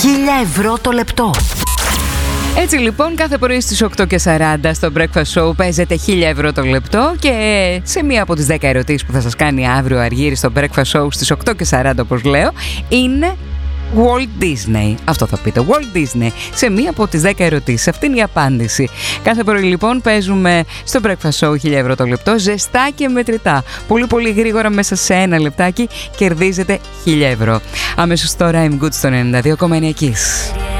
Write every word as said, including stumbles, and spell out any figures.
χίλια ευρώ το λεπτό. Έτσι λοιπόν, κάθε πρωί στις οκτώ και σαράντα στο Breakfast Show παίζετε χίλια ευρώ το λεπτό και σε μία από τις δέκα ερωτήσεις που θα σας κάνει αύριο ο Αργύρης στο Breakfast Show στις οκτώ και σαράντα, όπως λέω, είναι Walt Disney. Αυτό θα πείτε, Walt Disney, σε μία από τις δέκα ερωτήσεις. Αυτή είναι η απάντηση. Κάθε πρωί λοιπόν παίζουμε στο Breakfast Show χίλια ευρώ το λεπτό, ζεστά και μετρητά. Πολύ πολύ γρήγορα, μέσα σε ένα λεπτάκι κερδίζετε χίλια ευρώ. Αμέσως τώρα I'm Good στο ενενήντα δύο κόμμα εννιά Kiss.